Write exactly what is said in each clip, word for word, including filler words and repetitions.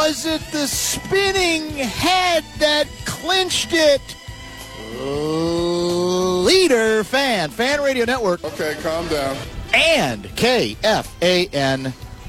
was it the spinning head that clinched it? Leader Fan, Fan Radio Network. Okay, calm down. And K F A N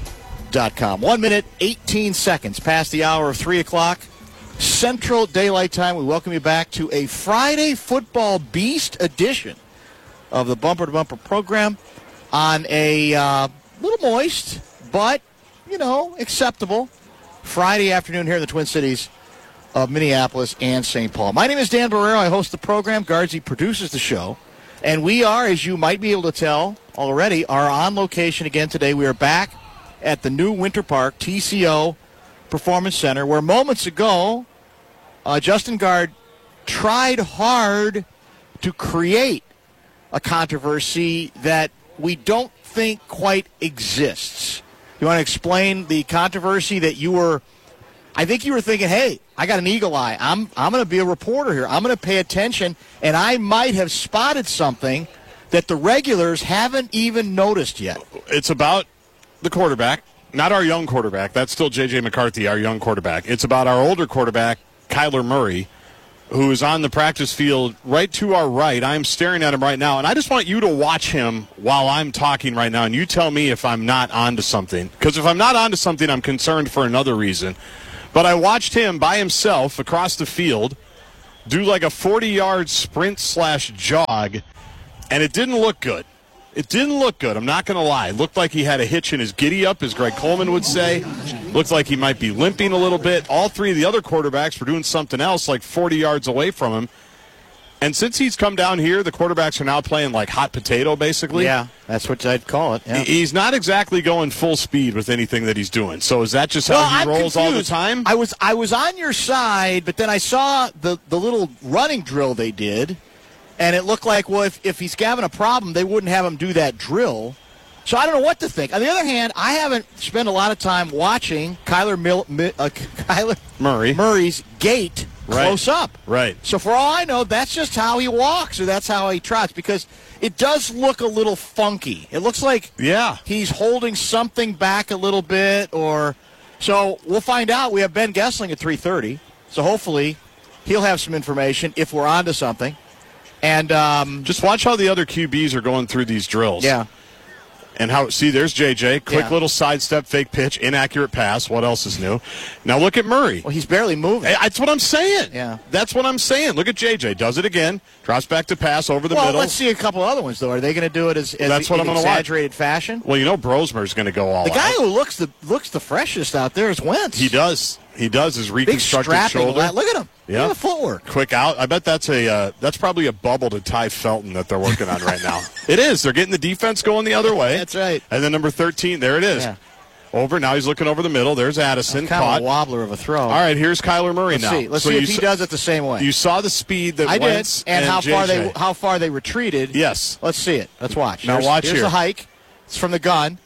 dot com. One minute, eighteen seconds past the hour of three o'clock. Central Daylight Time. We welcome you back to a Friday Football Beast edition of the Bumper to Bumper program on a uh, little moist, but, you know, acceptable Friday afternoon here in the Twin Cities of Minneapolis and Saint Paul. My name is Dan Barrero. I host the program. Guardsy produces the show. And we are, as you might be able to tell already, are on location again today. We are back at the new Winter Park T C O Performance Center, where moments ago, uh, Justin Guard tried hard to create a controversy that we don't think quite exists. You want to explain the controversy that you were, I think you were thinking, hey, I got an eagle eye. I'm I'm going to be a reporter here. I'm going to pay attention, and I might have spotted something that the regulars haven't even noticed yet. It's about the quarterback, not our young quarterback. That's still J J McCarthy, our young quarterback. It's about our older quarterback, Kyler Murray, who is on the practice field right to our right. I'm staring at him right now, and I just want you to watch him while I'm talking right now, and you tell me if I'm not onto something. Because if I'm not onto something, I'm concerned for another reason. But I watched him by himself across the field do like a forty-yard sprint slash jog, and it didn't look good. It didn't look good. I'm not going to lie. It looked like he had a hitch in his giddy-up, as Greg Coleman would say. Looked like he might be limping a little bit. All three of the other quarterbacks were doing something else like forty yards away from him. And since he's come down here, the quarterbacks are now playing like hot potato, basically. Yeah, that's what I'd call it. Yeah. He's not exactly going full speed with anything that he's doing. So is that just how well, he I'm rolls confused. all the time? I was I was on your side, but then I saw the, the little running drill they did, and it looked like, well, if, if he's having a problem, they wouldn't have him do that drill. So I don't know what to think. On the other hand, I haven't spent a lot of time watching Kyler, Mil, uh, Kyler Murray. Murray's gait close right. up. Right. So for all I know, that's just how he walks, or that's how he trots, because it does look a little funky. It looks like yeah. he's holding something back a little bit, or so we'll find out. We have Ben Gessling at three thirty, so hopefully he'll have some information if we're onto something. And um, just watch how the other Q Bs are going through these drills. Yeah. And how, see, there's J J. Quick yeah. little sidestep, fake pitch, inaccurate pass. What else is new? Now look at Murray. Well, he's barely moving. That's what I'm saying. Yeah. That's what I'm saying. Look at J J. Does it again. Drops back to pass over the well, middle. Let's see a couple other ones, though. Are they going to do it as, as That's what in I'm gonna exaggerated watch. fashion? Well, you know Brosmer's going to go all the guy out. who looks the looks the freshest out there is Wentz. He does. He does. His reconstructed Big shoulder. Lat. Look at him. Yeah. Look at the footwork. Quick out. I bet that's a uh, that's probably a bubble to Ty Felton that they're working on right now. It is. They're getting the defense going the other way. That's right. And then number thirteen, there it is. Yeah. Over. Now he's looking over the middle. There's Addison. Kind caught. of a wobbler of a throw. All right, here's Kyler Murray Let's now. see. Let's so see if he s- does it the same way. You saw the speed that I Wentz did, and, and how J J. far they how far they retreated. Yes. Let's see it. Let's watch. Now here's, watch here's here. the hike. It's from the gun.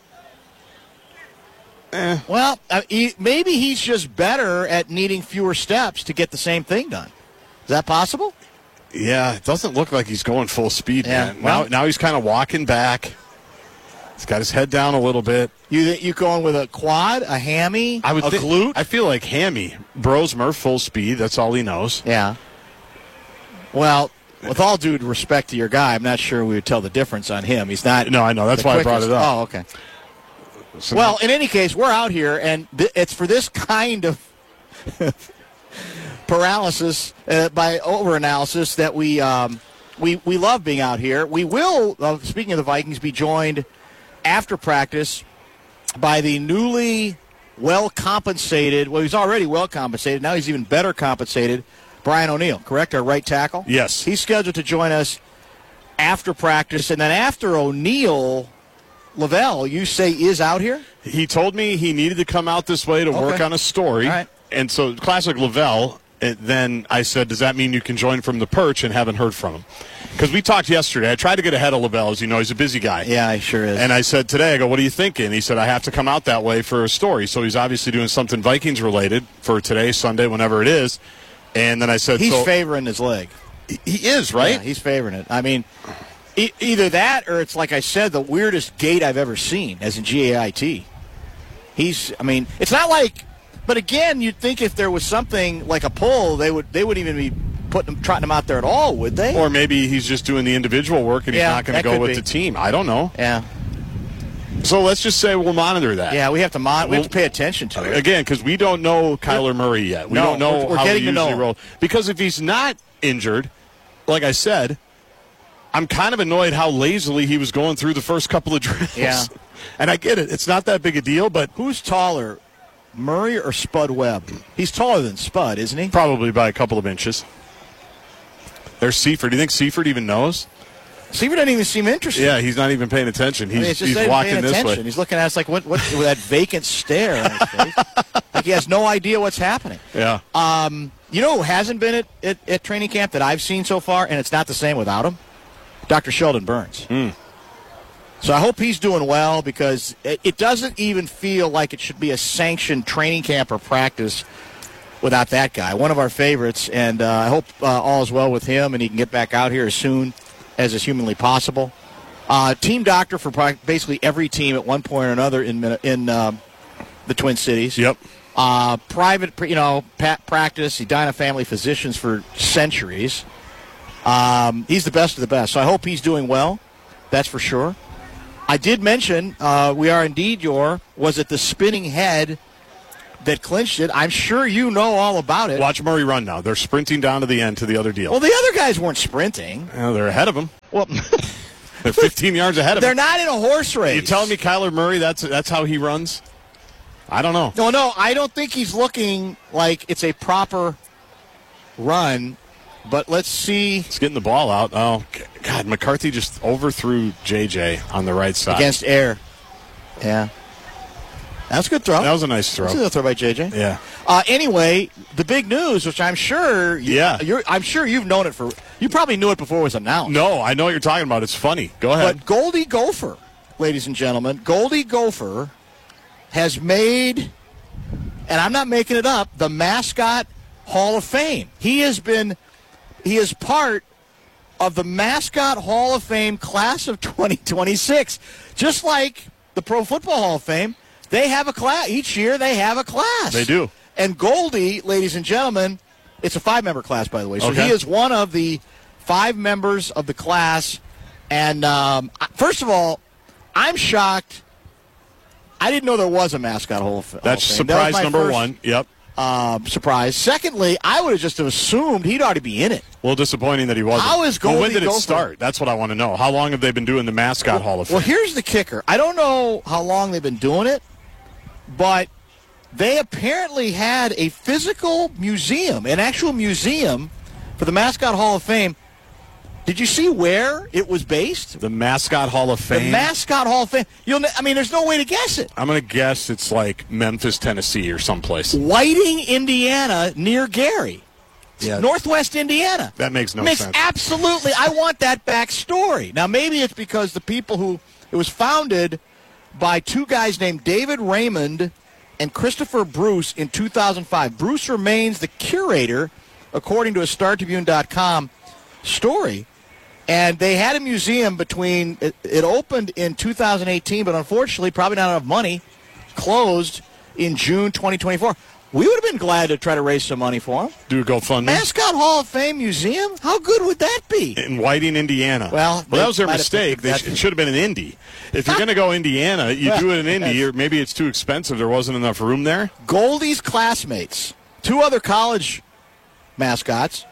Eh. Well, uh, he, maybe he's just better at needing fewer steps to get the same thing done. Is that possible? Yeah, it doesn't look like he's going full speed, Yeah, man. well- now, now he's kind of walking back. He's got his head down a little bit. You you going with a quad, a hammy, I would a think, glute? I feel like Hammy. Brosmer, full speed. That's all he knows. Yeah. Well, with all due respect to your guy, I'm not sure we would tell the difference on him. He's not. No, I know. That's the why I brought quickest. it up. Oh, okay. So Well, in any case, we're out here, and th- it's for this kind of paralysis uh, by overanalysis that we um, we we love being out here. We will, uh, speaking of the Vikings, be joined after practice by the newly well-compensated, well, he's already well-compensated, now he's even better compensated, Brian O'Neill, correct, our right tackle? Yes. He's scheduled to join us after practice, and then after O'Neill, Lavelle, you say, is out here? He told me he needed to come out this way to Okay. work on a story. All right. And so, classic Lavelle, and then I said, does that mean you can join from the perch, and haven't heard from him? Because we talked yesterday. I tried to get ahead of Lavelle. As you know, he's a busy guy. Yeah, he sure is. And I said today, I go, what are you thinking? He said, I have to come out that way for a story. So he's obviously doing something Vikings-related for today, Sunday, whenever it is. And then I said, he's so, favoring his leg. He is, right? Yeah, he's favoring it. I mean, e- either that or it's, like I said, the weirdest gait I've ever seen, as in G A I T. He's, I mean, it's not like But again, you'd think if there was something like a pull, they would they wouldn't even be putting him, trotting him out there at all, would they? Or maybe he's just doing the individual work and he's Yeah, not going to that go could with be. the team. I don't know. Yeah. So let's just say we'll monitor that. Yeah, we have to mon- we have Well, to pay attention to it. Again, because we don't know Kyler Murray yet. We No, don't know we're- we're how getting he to know usually him. rolls. Because if he's not injured, like I said, I'm kind of annoyed how lazily he was going through the first couple of drills. Yeah. And I get it. It's not that big a deal, but Who's taller, Murray or Spud Webb? He's taller than Spud, isn't he? probably by a couple of inches. There's Seifert. Do you think Seifert even knows? Seaver doesn't even seem interested. Yeah, he's not even paying attention. He's, I mean, it's just he's not even walking paying this attention. way. He's looking at us like what, what with that vacant stare on his face. Like he has no idea what's happening. Yeah. Um, you know who hasn't been at, at, at training camp that I've seen so far, and it's not the same without him? Doctor Sheldon Burns. Mm. So I hope he's doing well because it, it doesn't even feel like it should be a sanctioned training camp or practice without that guy. One of our favorites, and uh, I hope uh, all is well with him and he can get back out here as soon as is humanly possible. Uh, team doctor for pri- basically every team at one point or another in Min- in um, the Twin Cities. Yep. Uh, private, you know, pa- practice. Edina Family Physicians for centuries. Um, he's the best of the best. So I hope he's doing well. That's for sure. I did mention uh, we are indeed your. Was it the spinning head that clinched it? I'm sure you know all about it. Watch Murray run now. They're sprinting down to the end to the other deal. Well, the other guys weren't sprinting. Well, they're ahead of him. Well, They're fifteen yards ahead of they're him. not in a horse race. You telling me Kyler Murray, that's that's how he runs? I don't know. No, no, I don't think he's looking like it's a proper run. But let's see. He's getting the ball out. Oh, God, McCarthy just overthrew J J on the right side. Against air. Yeah. That's a good throw. That was a nice throw. That's a good throw by J J. Yeah. Uh, anyway, the big news, which I'm sure, you, Yeah. you're, I'm sure you've known it for. You probably knew it before it was announced. No, I know what you're talking about. It's funny. Go ahead. But Goldie Gopher, ladies and gentlemen, Goldie Gopher has made, and I'm not making it up, the Mascot Hall of Fame. He has been, he is part of the Mascot Hall of Fame class of twenty twenty-six. Just like the Pro Football Hall of Fame, they have a class. Each year they have a class. They do. And Goldie, ladies and gentlemen, it's a five-member class, by the way. So Okay. he is one of the five members of the class. And um, first of all, I'm shocked. I didn't know there was a Mascot Hall of Fame. That's That was surprise my number first, one. Yep. Um, surprise. Secondly, I would have just assumed he'd already be in it. A little disappointing that he wasn't. How is well, when Goldie did it Gopher- start? That's what I want to know. How long have they been doing the Mascot Hall of Fame? Well, here's the kicker. I don't know how long they've been doing it, but they apparently had a physical museum, an actual museum for the Mascot Hall of Fame. Did you see where it was based? the Mascot Hall of Fame? The Mascot Hall of Fame. You'll, I mean, there's no way to guess it. I'm going to guess it's like Memphis, Tennessee or someplace. Whiting, Indiana, near Gary. Yeah. Northwest Indiana. That makes no makes sense. absolutely. I want that backstory. Now, maybe it's because the people who it was founded by two guys named David Raymond and Christopher Bruce in two thousand five. Bruce remains the curator, according to a Star Tribune dot com story. And they had a museum between, it, it opened in two thousand eighteen, but unfortunately, probably not enough money, closed in June twenty twenty-four. We would have been glad to try to raise some money for them. Do a GoFundMe. Mascot Hall of Fame Museum? How good would that be? In Whiting, Indiana. Well, that was their might have mistake. picked They that- sh- it should have been in Indy. If you're going to go Indiana, you do it in Indy, Yes. or maybe it's too expensive. There wasn't enough room there. Goldie's classmates, two other college mascots,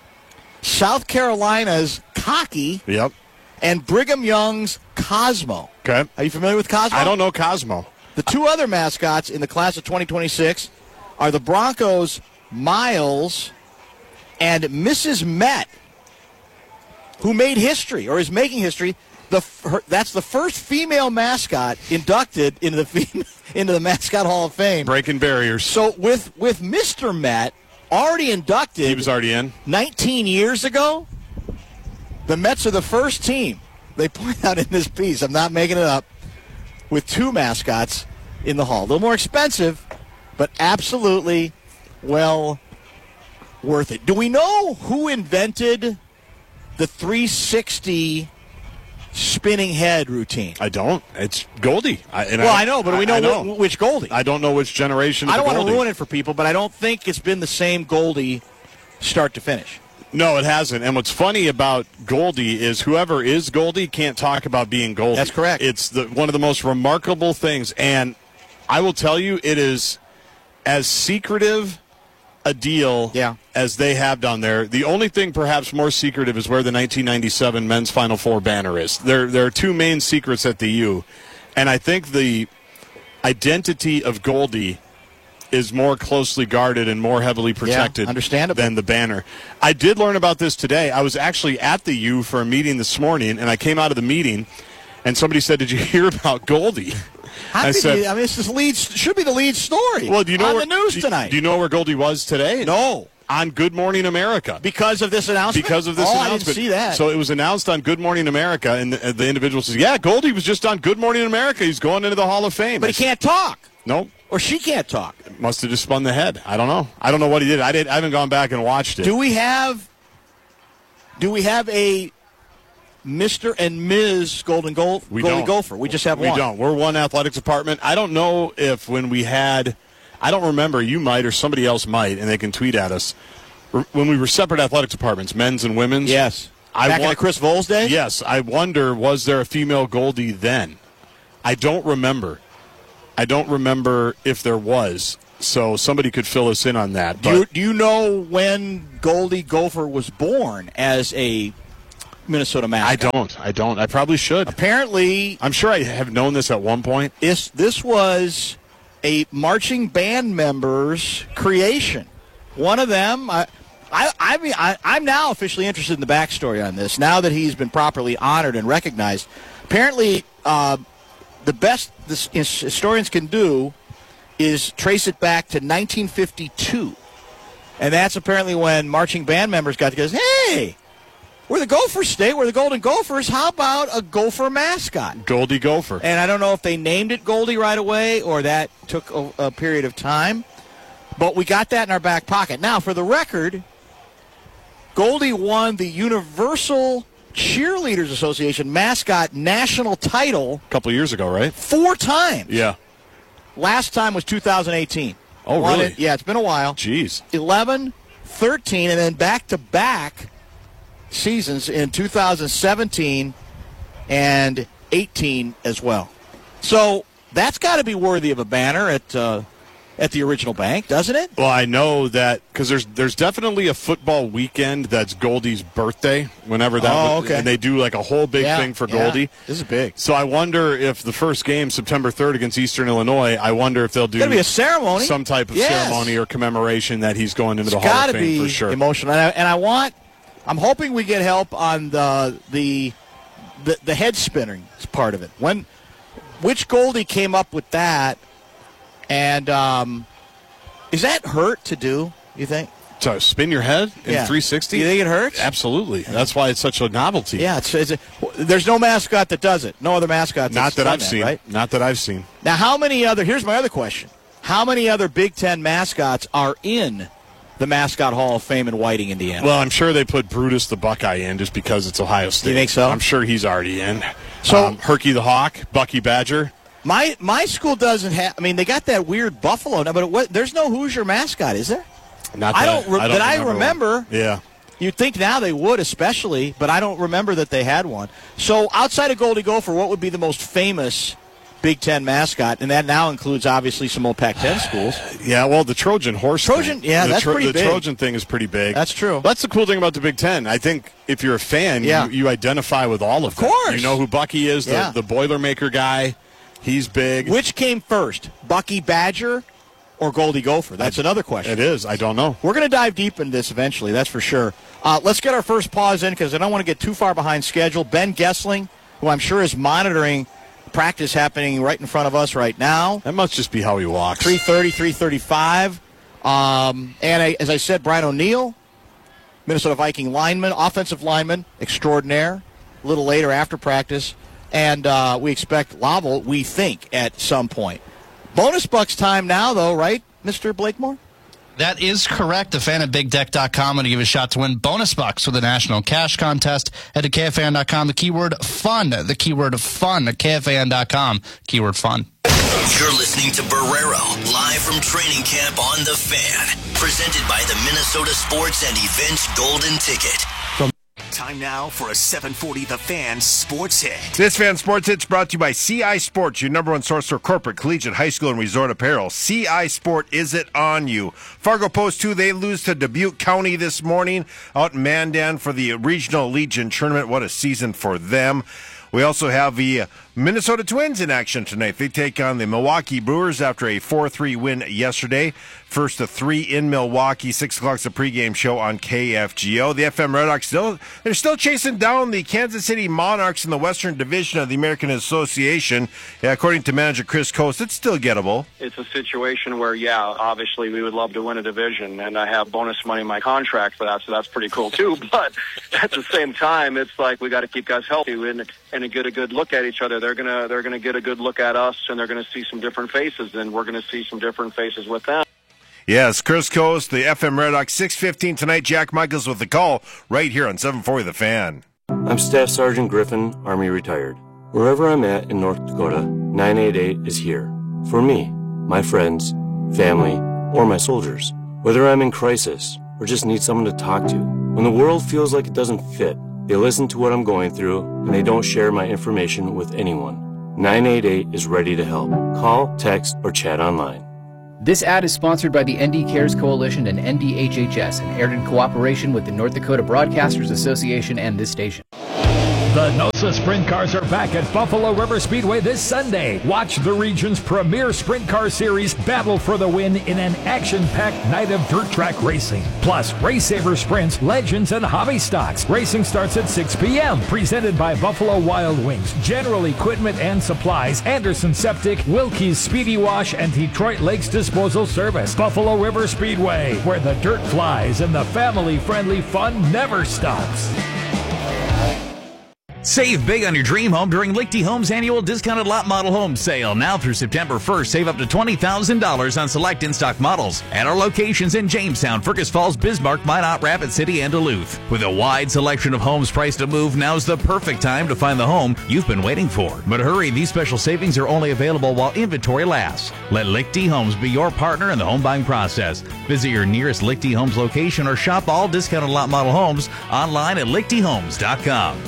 South Carolina's Cocky, Yep. and Brigham Young's Cosmo. Okay. Are you familiar with Cosmo? I don't know Cosmo. The two other mascots in the class of twenty twenty-six are the Broncos' Miles and Missus Met, who made history or is making history. The her, that's the first female mascot inducted into the fem- into the Mascot Hall of Fame. Breaking barriers. So with with Mister Met already inducted, He was already in. nineteen years ago. The Mets are the first team, they point out in this piece, I'm not making it up, with two mascots in the hall. A little more expensive, but absolutely well worth it. Do we know who invented the three sixty spinning head routine? I don't. It's Goldie. I, and well, I, I know, but we know, I, I know. Wh- which Goldie. I don't know which generation of I don't the want Goldie. to ruin it for people, but I don't think it's been the same Goldie start to finish. No, it hasn't. And what's funny about Goldie is whoever is Goldie can't talk about being Goldie. That's correct. It's the, one of the most remarkable things. And I will tell you, it is as secretive a deal yeah. as they have down there. The only thing perhaps more secretive is where the nineteen ninety-seven men's Final Four banner is. There, there are two main secrets at the U. And I think the identity of Goldie is more closely guarded and more heavily protected yeah, understandable. than the banner. I did learn about this today. I was actually at the U for a meeting this morning, and I came out of the meeting, and somebody said, "Did you hear about Goldie?" How I could said, you, I mean, this is lead, should be the lead story well, do you know on where, the news do, tonight. Do you know where Goldie was today? No. On Good Morning America. Because of this announcement? Because of this oh, announcement. I didn't see that. So it was announced on Good Morning America, and the, the individual says, yeah, Goldie was just on Good Morning America. He's going into the Hall of Fame. But he can't talk. Nope. Or she can't talk. Must have just spun the head. I don't know. I don't know what he did. I did. I haven't gone back and watched it. Do we have do we have a Mister and Miz Golden Gold we Goldie don't. Gopher? We just have we one. We don't. We're one athletics department. I don't know if when we had, I don't remember, you might or somebody else might, and they can tweet at us, when we were separate athletics departments, men's and women's. Yes. I Back wa- in the Chris Voles day? Yes. I wonder, was there a female Goldie then? I don't remember. I don't remember if there was. So somebody could fill us in on that. Do you, do you know when Goldie Gopher was born as a Minnesota mascot? I don't. I don't. I probably should. Apparently, I'm sure I have known this at one point. This, this was a marching band member's creation. One of them, I, I, I mean, I, I'm now officially interested in the backstory on this, now that he's been properly honored and recognized. Apparently, uh, the best the historians can do is trace it back to nineteen fifty-two. And that's apparently when marching band members got together. Hey, we're the Gopher State. We're the Golden Gophers. How about a Gopher mascot? Goldie Gopher. And I don't know if they named it Goldie right away or that took a, a period of time. But we got that in our back pocket. Now, for the record, Goldie won the Universal Cheerleaders Association mascot national title a couple of years ago, right? Four times. Yeah. Last time was two thousand eighteen. Oh, Won really? It, yeah, it's been a while. Jeez. eleven, thirteen, and then back-to-back seasons in two thousand seventeen and eighteen as well. So that's got to be worthy of a banner at uh, at the original bank, doesn't it? Well, I know that because there's there's definitely a football weekend that's Goldie's birthday. Whenever that, Oh, was, okay. and they do like a whole big Yeah, thing for yeah. Goldie. This is big. So I wonder if the first game, September third against Eastern Illinois, I wonder if they'll do Got to be a ceremony. some type of Yes. ceremony or commemoration that he's going into It's the Hall got of to Fame be for sure. emotional, and I, and I want. I'm hoping we get help on the the the, the head spinning part of it. When which Goldie came up with that, and um, is that hurt to do? You think? So spin your head in Yeah. three sixty? You think it hurts? Absolutely. That's why it's such a novelty. Yeah, it's, it's a, there's no mascot that does it. No other mascot. Not that's that done I've seen. Right? Not that I've seen. Now, how many other? Here's my other question: how many other Big Ten mascots are in the Mascot Hall of Fame in Whiting, Indiana? Well, I'm sure they put Brutus the Buckeye in just because it's Ohio State. You think so? I'm sure he's already in. So- um, Herky the Hawk, Bucky Badger. My my school doesn't have. I mean, they got that weird buffalo now, but it, what, there's no Hoosier mascot, is there? Not I that don't. Re- I don't that I remember. remember. one. Yeah. You'd think now they would, especially, but I don't remember that they had one. So outside of Goldie Gopher, what would be the most famous Big Ten mascot? And that now includes obviously some old Pac ten schools. Yeah, well, the Trojan horse Trojan- thing. yeah, the that's pretty The big. Trojan thing is pretty big. That's true. That's the cool thing about the Big Ten. I think if you're a fan, Yeah. you, you identify with all of, Of course. them. You know who Bucky is, the, Yeah. the Boilermaker guy. He's big. Which came first, Bucky Badger or Goldie Gopher? That's another question. It is. I don't know. We're going to dive deep into this eventually, that's for sure. Uh, let's get our first pause in because I don't want to get too far behind schedule. Ben Gessling, who I'm sure is monitoring practice happening right in front of us right now. That must just be how he walks. three thirty, three thirty-five. Um, and I, as I said, Brian O'Neill, Minnesota Viking lineman, offensive lineman extraordinaire, a little later after practice. And uh, we expect Laval, we think, at some point. Bonus Bucks time now, though, right, Mister Blakemore? That is correct. The fan at big deck dot com going to give a shot to win bonus bucks with the National Cash Contest. Head to K F A N dot com. The keyword fun. The keyword fun. K F A N dot com. Keyword fun. You're listening to Barrero, live from training camp on The Fan. Presented by the Minnesota Sports and Events Golden Ticket. Time now for a seven forty The Fan Sports Hit. This Fan Sports Hit's brought to you by C I Sports, your number one source for corporate, collegiate, high school, and resort apparel. C I Sport, is it on you? Fargo Post two, they lose to Dubuque County this morning out in Mandan for the Regional Legion Tournament. What a season for them. We also have the Minnesota Twins in action tonight. They take on the Milwaukee Brewers after a four three win yesterday. First of three in Milwaukee. Six o'clock's the pregame show on K F G O. The F M Red Hawks still they're still chasing down the Kansas City Monarchs in the Western Division of the American Association. Yeah, according to manager Chris Coast, it's still gettable. It's a situation where, yeah, obviously we would love to win a division, and I have bonus money in my contract for that, so that's pretty cool too. But at the same time, it's like we got to keep guys healthy and and get a good look at each other. They're gonna they're gonna get a good look at us, and they're gonna see some different faces, and we're gonna see some different faces with them. Yes, Chris Coast, the F M Red Hawks, six fifteen tonight. Jack Michaels with the call right here on seven forty The Fan. I'm Staff Sergeant Griffin, Army retired. Wherever I'm at in North Dakota, nine eight eight is here. For me, my friends, family, or my soldiers. Whether I'm in crisis or just need someone to talk to. When the world feels like it doesn't fit, they listen to what I'm going through, and they don't share my information with anyone. nine eight eight is ready to help. Call, text, or chat online. This ad is sponsored by the N D Cares Coalition and N D H H S and aired in cooperation with the North Dakota Broadcasters Association and this station. The NOSA Sprint Cars are back at Buffalo River Speedway this Sunday. Watch the region's premier sprint car series battle for the win in an action-packed night of dirt track racing. Plus, Race Saver Sprints, Legends, and Hobby Stocks. Racing starts at six p.m. Presented by Buffalo Wild Wings, General Equipment and Supplies, Anderson Septic, Wilkie's Speedy Wash, and Detroit Lakes Disposal Service. Buffalo River Speedway, where the dirt flies and the family-friendly fun never stops. Save big on your dream home during Lichty Homes' annual discounted lot model home sale. Now through September first, save up to twenty thousand dollars on select in-stock models at our locations in Jamestown, Fergus Falls, Bismarck, Minot, Rapid City, and Duluth. With a wide selection of homes priced to move, now's the perfect time to find the home you've been waiting for. But hurry, these special savings are only available while inventory lasts. Let Lichty Homes be your partner in the home buying process. Visit your nearest Lichty Homes location or shop all discounted lot model homes online at lichty homes dot com.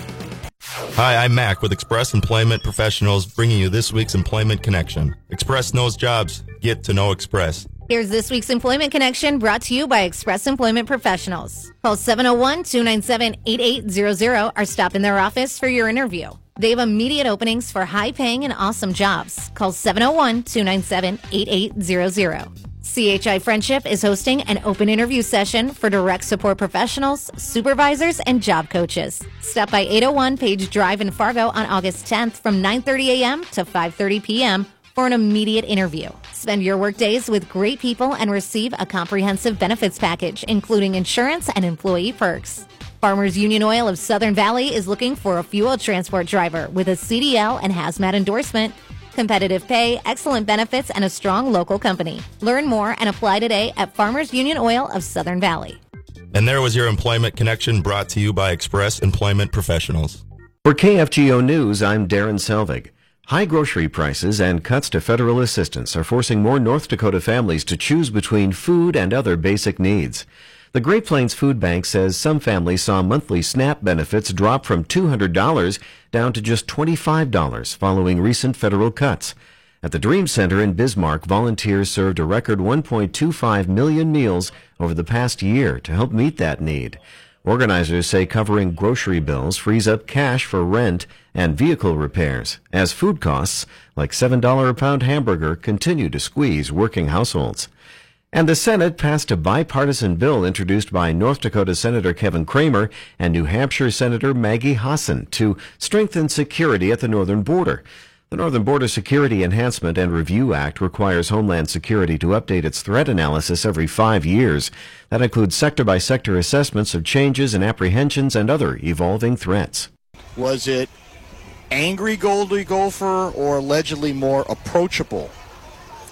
Hi, I'm Mac with Express Employment Professionals, bringing you this week's Employment Connection. Express knows jobs. Get to know Express. Here's this week's Employment Connection, brought to you by Express Employment Professionals. Call seven oh one, two nine seven, eight eight zero zero or stop in their office for your interview. They have immediate openings for high-paying and awesome jobs. Call seven oh one, two nine seven, eight eight zero zero. C H I Friendship is hosting an open interview session for direct support professionals, supervisors, and job coaches. Stop by eight oh one Page Drive in Fargo on August tenth from nine thirty a.m. to five thirty p.m. for an immediate interview. Spend your work days with great people and receive a comprehensive benefits package, including insurance and employee perks. Farmers Union Oil of Southern Valley is looking for a fuel transport driver with a C D L and hazmat endorsement. Competitive pay, excellent benefits, and a strong local company. Learn more and apply today at Farmers Union Oil of Southern Valley. And there was your Employment Connection, brought to you by Express Employment Professionals. For K F G O News, I'm Darren Selvig. High grocery prices and cuts to federal assistance are forcing more North Dakota families to choose between food and other basic needs. The Great Plains Food Bank says some families saw monthly SNAP benefits drop from two hundred dollars down to just twenty-five dollars following recent federal cuts. At the Dream Center in Bismarck, volunteers served a record one point two five million meals over the past year to help meet that need. Organizers say covering grocery bills frees up cash for rent and vehicle repairs, as food costs, like seven dollars a pound hamburger, continue to squeeze working households. And the Senate passed a bipartisan bill introduced by North Dakota Senator Kevin Cramer and New Hampshire Senator Maggie Hassan to strengthen security at the northern border. The Northern Border Security Enhancement and Review Act requires Homeland Security to update its threat analysis every five years. That includes sector-by-sector assessments of changes and apprehensions and other evolving threats. Was it angry Goldie Gopher or allegedly more approachable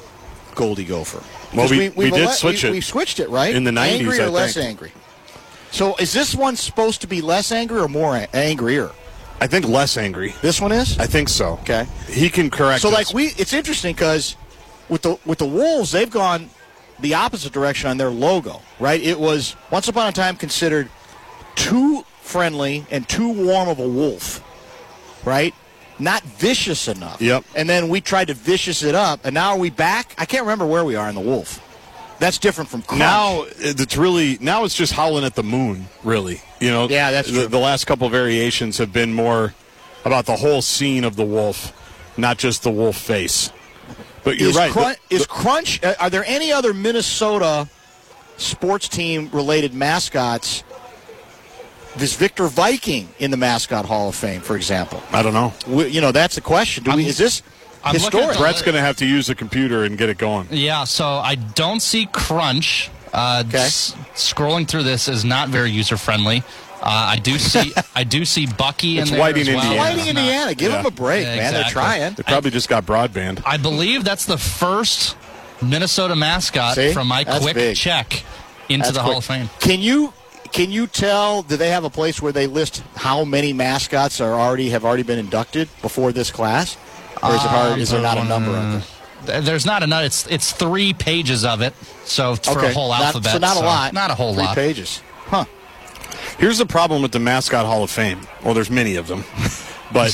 Goldie Gopher? Well, 'Cause we- we we've did ele- switch we, it We switched it, right? in the nineties, Angry or I less think. angry? So is this one supposed to be less angry or more a- angrier? I think less angry. This one is? I think so. Okay. He can correct So, us. like, we, it's interesting because with the with the Wolves, they've gone the opposite direction on their logo, right? It was once upon a time considered too friendly and too warm of a wolf, right? Not vicious enough. Yep. And then we tried to vicious it up, and now are we back? I can't remember where we are in the wolf. That's different from Crunch. Now it's really now it's just howling at the moon, really. You know, Yeah, that's the, true. the last couple variations have been more about the whole scene of the wolf, not just the wolf face. But you're is right. Crunch, The- is the- Crunch? uh, Are there any other Minnesota sports team related mascots? Is Victor Viking in the Mascot Hall of Fame, for example? I don't know. We, you know, that's the question. Do we? Is this I'm looking at historic? the- Brett's going to have to use the computer and get it going. Yeah, so I don't see Crunch. Uh, Okay. s- scrolling through this is not very user friendly. Uh, I do see I do see Bucky in It's there Whiting, as well. Indiana. Whiting, It's Indiana. Give Yeah. them a break, Yeah, man. They're exactly. trying. They probably just got broadband. I believe that's the first Minnesota mascot See? from my That's quick big. check into That's the Hall quick. of Fame. Can you can you tell? Do they have a place where they list how many mascots are already have already been inducted before this class, or is it hard? Is there not a number of them? Th- There's not enough. It's it's three pages of it, so for Okay. a whole Not- alphabet. so not a lot. Not a whole Three lot. pages. Huh. Here's the problem with the Mascot Hall of Fame. Well, there's many of them. But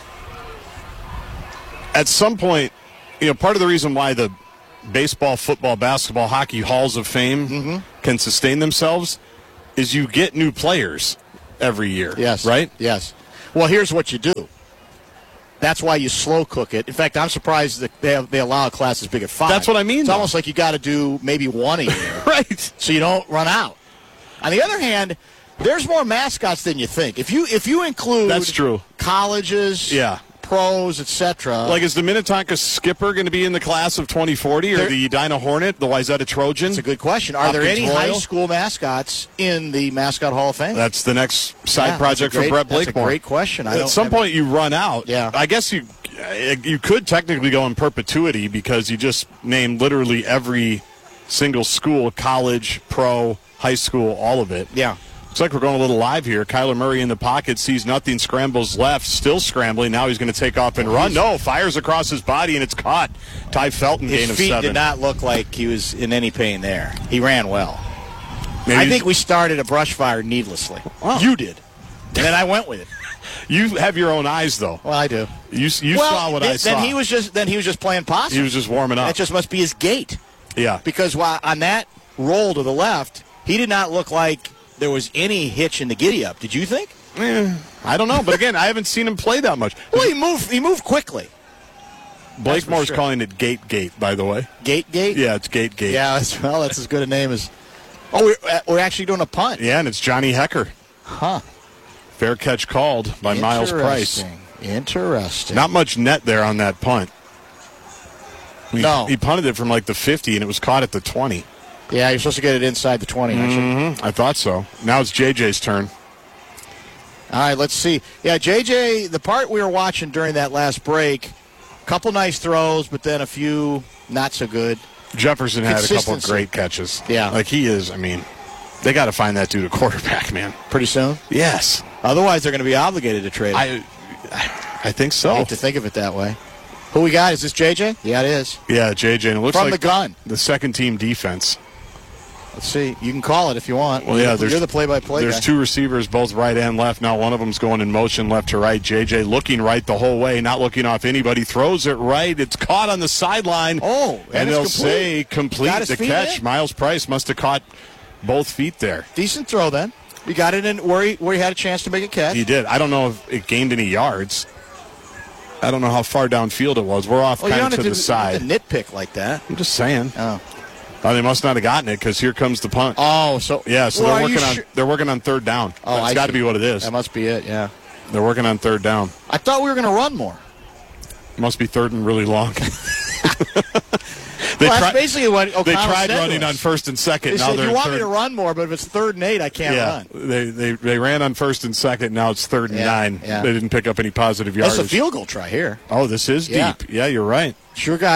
at some point, you know, part of the reason why the baseball, football, basketball, hockey halls of fame Mm-hmm. can sustain themselves is you get new players every year. Yes. Right? Yes. Well, here's what you do. That's why you slow cook it. In fact, I'm surprised that they, have, they allow a class as big as five. That's what I mean, It's though. almost like you got to do maybe one a year. Right. So you don't run out. On the other hand, there's more mascots than you think. If you if you include That's true. colleges, Yeah. pros, et cetera. Like, is the Minnetonka Skipper going to be in the class of twenty forty, or There- the Edina Hornet, the Wayzata Trojan? That's a good question. Are there Hopkins any Royal? high school mascots in the Mascot Hall of Fame? That's the next side Yeah, that's project a great- for Brett that's a Blakemore. great question. I At don't some have- point, you run out. Yeah. I guess you you could technically go in perpetuity because you just name literally every single school, college, pro, high school, all of it. Yeah. Looks like we're going a little live here. Kyler Murray in the pocket, sees nothing, scrambles left, still scrambling. Now he's going to take off and run. No, fires across his body, and it's caught. Ty Felton, gain His of feet seven. did not look like he was in any pain there. He ran well. Maybe I he's- think we started a brush fire needlessly. You did. And then I went with it. You have your own eyes, though. Well, I do. You, you well, saw what then, I saw. Then he was just then he was just playing possum. He was just warming up. That just must be his gait. Yeah. Because while on that roll to the left, he did not look like there was any hitch in the giddy up. Did you think? Eh, I don't know, but again, I haven't seen him play that much. Well, he moved. He moved quickly. Blakemore's sure. calling it Gate Gate, by the way. Gate gate. Yeah, it's Gate Gate. Yeah. That's, well, that's as good a name as. Oh, we're uh, we're actually doing a punt. Yeah, and it's Johnny Hecker. Huh. Fair catch called by Miles Price. Interesting. Interesting. Not much net there on that punt. He, No. He punted it from like the fifty, and it was caught at the twenty. Yeah, you're supposed to get it inside the twenty, aren't you? Mm-hmm. I thought so. Now it's J J's turn. All right, let's see. Yeah, J J, the part we were watching during that last break, couple nice throws, but then a few not so good. Jefferson had a couple of Consistency. great catches. Yeah. Like he is, I mean, they got to find that dude a quarterback, man. Pretty soon? Yes. Otherwise, they're going to be obligated to trade him. I, I think so. I hate to think of it that way. Who we got? Is this J J? Yeah, it is. Yeah, J J. And it looks From like the gun. the second team defense. Let's see. You can call it if you want. Well, yeah, You're, there's, you're the play-by-play There's guy. two receivers, both right and left. Now one of them's going in motion left to right. J J looking right the whole way, not looking off anybody. Throws it right. It's caught on the sideline. Oh, and, and it's they'll complete. say complete Got his the feet catch. in? Miles Price must have caught both feet there. Decent throw then. You got it in where he, where he had a chance to make a catch. He did. I don't know if it gained any yards. I don't know how far downfield it was. We're off Well, you kind don't of to have the to, side. to nitpick like that. I'm just saying. Oh. Oh, they must not have gotten it because here comes the punt. Oh, so yeah, so well, they're are you working on sure- they're working on third down. Oh, That's I got to see. be what it is. That must be it. Yeah. They're working on third down. I thought we were going to run more. Must be third and really long. they Well, that's tried- basically what O'Connell They tried said to running us. on first and second. He now said, they're "You in want third. me to run more, but if it's third and eight, I can't yeah, run." they, they they ran on first and second. Now it's third and Yeah, nine. yeah. They didn't pick up any positive That's yards. a field goal try here. Oh, this is Yeah. deep. Yeah, you're right. Sure guy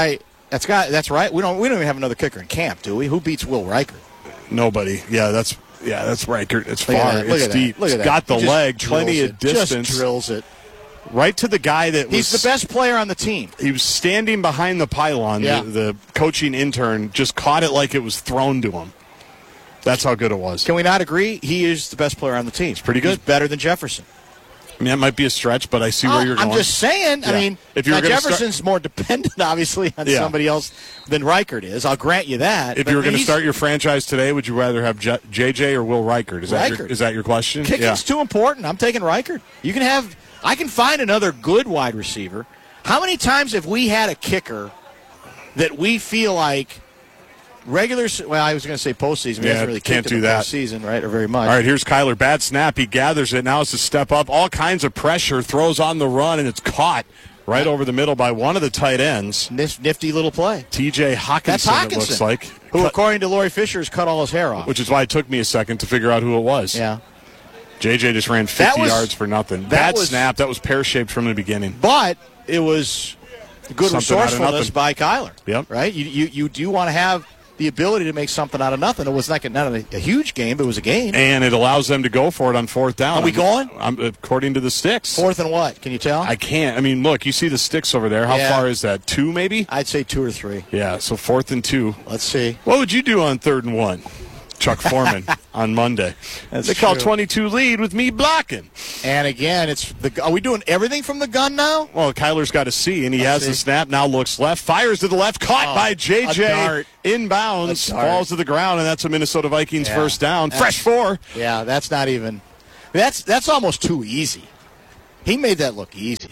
That's got. That's right. We don't. We don't even have another kicker in camp, do we? Who beats Will Riker? Nobody. Yeah, that's yeah, that's Riker. It's Look at far. that. Look It's at deep. that. Look at It's that. got the He just leg, drills plenty it. of distance. Just drills it right to the guy that He's was the best player on the team. He was standing behind the pylon. Yeah. The, the coaching intern just caught it like it was thrown to him. That's how good it was. Can we not agree? He is the best player on the team. It's pretty good. He's better than Jefferson. I mean, that might be a stretch, but I see where Oh, you're going. I'm just saying. I Yeah. mean, if you were now gonna Jefferson's start, more dependent, obviously, on Yeah. somebody else than Reichert is. I'll grant you that. if but you were going to he's- start your franchise today, would you rather have J- JJ or Will Riker? Is that your, Reichert. is that your question? Kicking's yeah. too important. I'm taking Reichert. You can have. I can find another good wide receiver. How many times have we had a kicker that we feel like regular? se- Well, I was going to say postseason. He Yeah, hasn't really can't kicked in do the that. postseason, right, or very much. All right, here's Kyler. Bad snap. He gathers it. Now it's a step up. All kinds of pressure. Throws on the run, and it's caught right over the middle by one of the tight ends. Nif- Nifty little play. T J Hawkinson, That's Hawkinson, it looks like. who, Cut- according to Lori Fisher, has cut all his hair off. which is why it took me a second to figure out who it was. Yeah. J J just ran That fifty was- yards for nothing. that Bad was- snap. That was pear-shaped from the beginning. But it was good Something out of resourcefulness nothing. by Kyler. Yep. Right? You, you, you do want to have the ability to make something out of nothing. It was like a, not a, a huge game, but it was a game. And it allows them to go for it on fourth down. Are we going? I'm, according to the sticks. Fourth and what? Can you tell? I can't. I mean, look, you see the sticks over there. How Yeah. far is that? Two, maybe? I'd say two or three. Yeah, so fourth and two. Let's see. What would you do on third and one? Chuck Foreman on Monday. That's they call true. twenty-two lead with me blocking. And again, it's the. Are we doing everything from the gun now? Well, Kyler's got a C, and he Let's has see. the snap. Now looks left, fires to the left, caught Oh, by J a J. dart. Inbounds, A dart. falls to the ground, and that's a Minnesota Vikings Yeah. first down. That's- Fresh four. Yeah, that's not even. That's that's almost too easy. He made that look easy.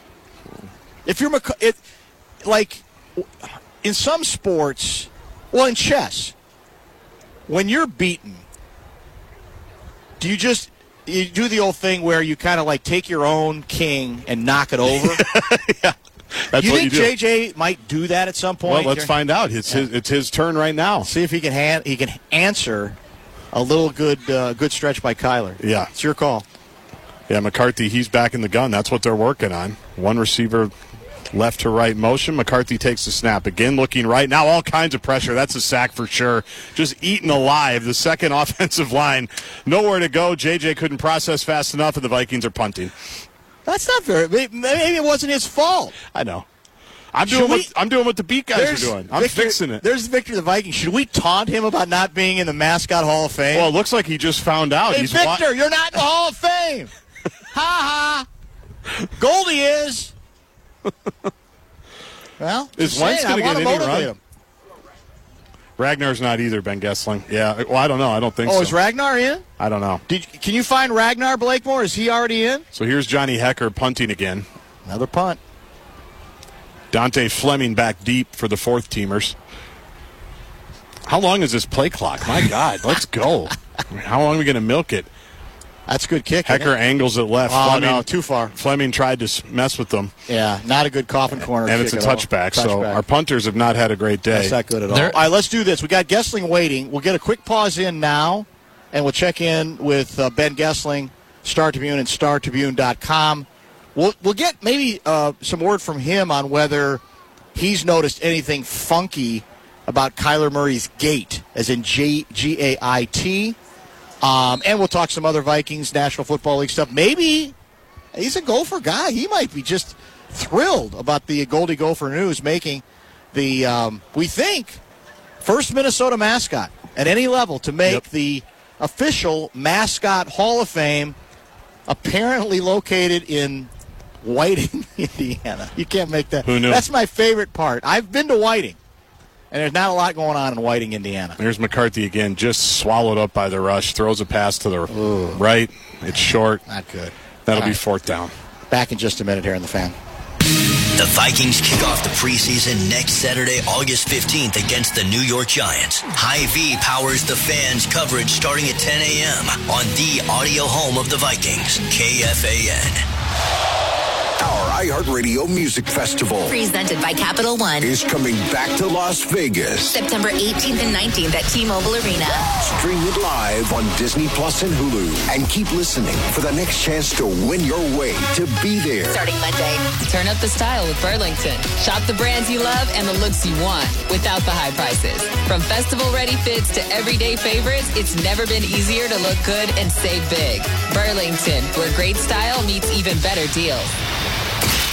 If you're McC- it, like in some sports, well, in chess, when you're beaten, do you just you do the old thing where you kind of like take your own king and knock it over? yeah, that's you what think you do. J J might do that at some point? Well, let's find out. It's Yeah. his, it's his turn right now. See if he can hand, he can answer a little good uh, good stretch by Kyler. Yeah. It's your call. Yeah, McCarthy, he's back in the gun. That's what they're working on. One receiver left to right motion. McCarthy takes the snap. Again, looking right. Now all kinds of pressure. That's a sack for sure. Just eaten alive. The second offensive line. Nowhere to go. J J couldn't process fast enough, and the Vikings are punting. That's not very. Maybe maybe it wasn't his fault. I know. I'm Should doing, we- what, I'm doing what the beat guys There's are doing. I'm Victor- fixing it. There's Victor the Viking. Should we taunt him about not being in the Mascot Hall of Fame? Well, it looks like he just found out. hey, He's Victor, wa- you're not in the Hall of Fame. Ha ha. Goldie is. Well, Is just Wentz saying, going to I get wanna any motivate run? him. Ragnar's not either, Ben Gessling. Yeah, well, I don't know. I don't think Oh, so. is Ragnar in? I don't know. Did, can you find Ragnar Blakemore? Is he already in? So here's Johnny Hecker punting again. Another punt. Dante Fleming back deep for the fourth teamers. How long is this play clock? My God, let's go. How long are we going to milk it? That's a good kick. isn't Hecker it? angles it left. Oh, Fleming, no, too far. Fleming tried to s- mess with them, Yeah, not a good coffin corner. and it's a kick at all. touchback. So Touchback. our punters have not had a great day. That's not good at all. There- All right, let's do this. We got Gessling waiting. We'll get a quick pause in now, and we'll check in with uh, Ben Gessling, Star Tribune, and star tribune dot com. We'll, we'll get maybe uh, some word from him on whether he's noticed anything funky about Kyler Murray's gait, as in G A I T. Um, and we'll talk some other Vikings, National Football League stuff. Maybe he's a Gopher guy. He might be just thrilled about the Goldie Gopher News making the, um, we think, first Minnesota mascot at any level to make Yep. the official Mascot Hall of Fame, apparently located in Whiting, Indiana. You can't make that. Who knew? That's my favorite part. I've been to Whiting, and there's not a lot going on in Whiting, Indiana. There's McCarthy again, just swallowed up by the rush. Throws a pass to the right. It's short. Not good. That'll All be right. fourth down. Back in just a minute here in the Fan. The Vikings kick off the preseason next Saturday, August fifteenth against the New York Giants. Hy-Vee powers the Fans coverage starting at ten a.m. on the audio home of the Vikings, K F A N. Our iHeartRadio Music Festival Presented by Capital One is coming back to Las Vegas. September eighteenth and nineteenth at T-Mobile Arena. Stream it live on Disney Plus and Hulu. And keep listening for the next chance to win your way to be there. Starting Monday. Turn up the style with Burlington. Shop the brands you love and the looks you want without the high prices. From festival-ready fits to everyday favorites, it's never been easier to look good and save big. Burlington, where great style meets even better deals.